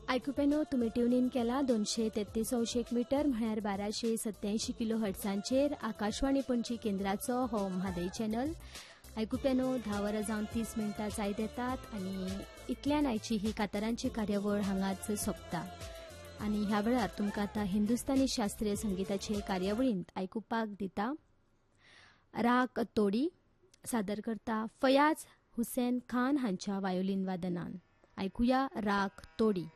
आयकुपेनो तुमी tune in केला 233 metre म्हळ्यार 1287 किलो हर्ट्सांचेर आकाशवाणी पणजी केंद्राचो हो म्हादय चॅनल. आयकुपेनो 10 वरां जावन 30 मिनटां जायत येतात आनी इतल्यान आयची ही कातारांची कार्यावळ हांगाच सोंपता. आनी ह्या वेळार तुमकां आतां हिंदुस्तानी शास्त्रीय संगीताचे कार्यावळींत आयकुपाक दिता राग तोडी. सादर करता फयाज हुसेन खान हांच्या वायोलीन वादनान. आयकुया राग तोडी.